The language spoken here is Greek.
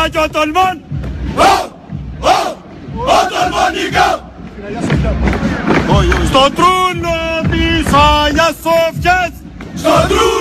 Italia Ottoman! Ottomanica! Στο τρούνο της Αγίας Σοφιάς! Στο τρούνο!